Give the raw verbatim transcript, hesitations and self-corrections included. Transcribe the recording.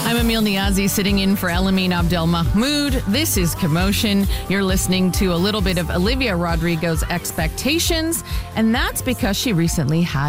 I'm Emil Niazi sitting in for Elamine Abdel Mahmoud. This is Commotion. You're listening to a little bit of Olivia Rodrigo's Expectations, and that's because she recently had